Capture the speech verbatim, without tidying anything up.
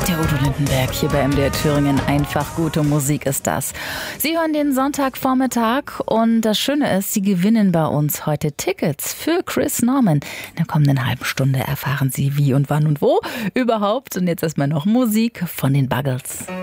Der Udo Lindenberg hier bei M D R Thüringen. Einfach gute Musik ist das. Sie hören den Sonntagvormittag und das Schöne ist, Sie gewinnen bei uns heute Tickets für Chris Norman. In der kommenden halben Stunde erfahren Sie wie und wann und wo überhaupt. Und jetzt erstmal noch Musik von den Buggles.